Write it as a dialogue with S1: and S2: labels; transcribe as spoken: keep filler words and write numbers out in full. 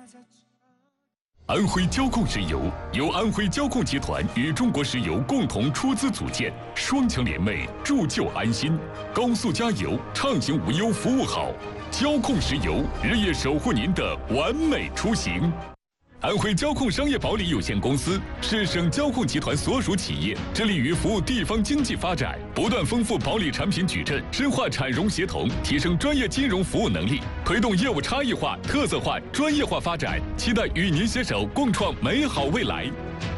S1: 安徽交控石油由安徽交控集团与中国石油共同出资组建，双强联袂，铸就安心。高速加油，畅行无忧，服务好。交控石油日夜守护您的完美出行。安徽交控商业保理有限公司是省交控集团所属企业，致力于服务地方经济发展，不断丰富保理产品矩阵，深化产融协同，提升专业金融服务能力，推动业务差异化、特色化、专业化发展，期待与您携手共创美好未来。